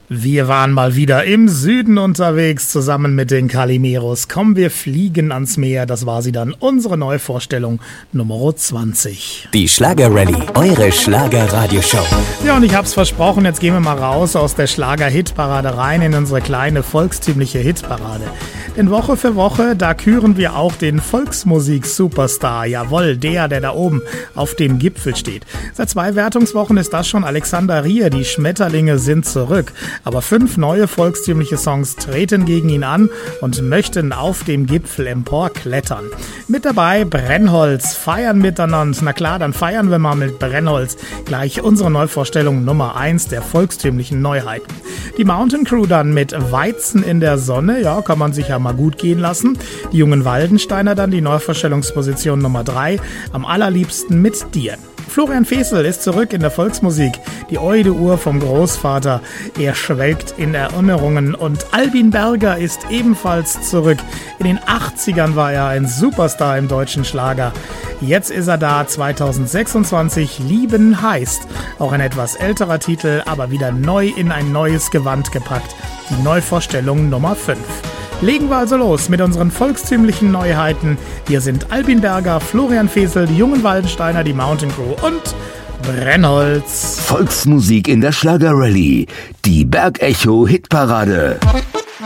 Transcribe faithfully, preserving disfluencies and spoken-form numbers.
Wir waren mal wieder im Süden unterwegs, zusammen mit den Calimeros. Komm, wir fliegen ans Meer. Das war sie dann, unsere Neuvorstellung Nummer zwanzig. Die Schlager-Rallye, eure Schlager-Radioshow. Ja, und ich hab's versprochen, jetzt gehen wir mal raus aus der Schlager-Hitparade rein in unsere kleine volkstümliche Hitparade. Denn Woche für Woche, da küren wir auch den Volksmusik-Superstar. Jawohl, der, der da oben auf dem Gipfel steht. Seit zwei Wertungswochen ist das schon Alexander Rier. Die Schmetterlinge sind zurück. Aber fünf neue volkstümliche Songs treten gegen ihn an und möchten auf dem Gipfel emporklettern. Mit dabei Brennholz, feiern miteinander. Na klar, dann feiern wir mal mit Brennholz. Gleich unsere Neuvorstellung Nummer eins der volkstümlichen Neuheiten. Die Mountain Crew dann mit Weizen in der Sonne. Ja, kann man sich ja mal gut gehen lassen. Die jungen Waldensteiner dann die Neuvorstellungsposition Nummer drei. Am allerliebsten mit dir. Florian Fesel ist zurück in der Volksmusik. Die Eude-Uhr vom Großvater. Er schwelgt in Erinnerungen. Und Albin Berger ist ebenfalls zurück. In den achtzigern war er ein Superstar im deutschen Schlager. Jetzt ist er da, zwanzig sechsundzwanzig, Lieben heißt. Auch ein etwas älterer Titel, aber wieder neu in ein neues Gewand gepackt. Die Neuvorstellung Nummer fünf. Legen wir also los mit unseren volkstümlichen Neuheiten. Hier sind Albin Berger, Florian Fesel, die jungen Waldensteiner, die Mountain Crew und Brennholz. Volksmusik in der Schlager-Rallye, die Bergecho-Hitparade.